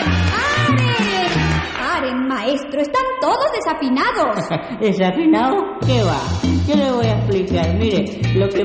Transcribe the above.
¡Paren, maestro! ¡Están todos desafinados! ¿Desafinados? ¿Qué va? Yo le voy a explicar. Mire, lo que